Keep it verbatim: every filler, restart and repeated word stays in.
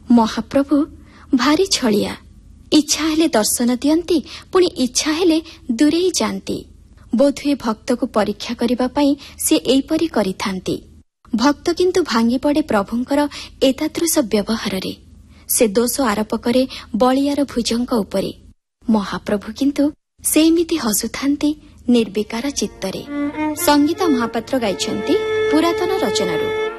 ମହାପ୍ରଭୁ ଭାରି ଛଳିଆ। ଇଚ୍ଛା ହେଲେ ଦର୍ଶନ ଦିଅନ୍ତି, ପୁଣି ଇଚ୍ଛା ହେଲେ ଦୂରେଇ ଯାଆନ୍ତି। ବୋଧହୁଏ ଭକ୍ତକୁ ପରୀକ୍ଷା କରିବା ପାଇଁ ସେ ଏଇପରି କରିଥାନ୍ତି। ଭକ୍ତ କିନ୍ତୁ ଭାଙ୍ଗି ପଡ଼େ ପ୍ରଭୁଙ୍କର ଏତାଦୃଶ ବ୍ୟବହାରରେ। ସେ ଦୋଷ ଆରୋପ କରେ ବଳିଆର ଭୁଜଙ୍କ ଉପରେ। ମହାପ୍ରଭୁ କିନ୍ତୁ ସେମିତି ହସୁଥାନ୍ତି ନିର୍ବିକାର ଚିତ୍ତରେ। ସଙ୍ଗୀତା ମହାପାତ୍ର ଗାଇଛନ୍ତି ପୁରାତନ ରଚନାରୁ।